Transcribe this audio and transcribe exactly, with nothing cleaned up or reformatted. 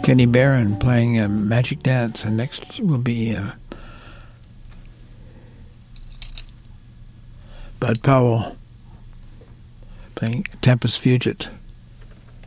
Kenny Barron playing uh, Magic Dance, and next will be uh, Bud Powell playing Tempest Fugit.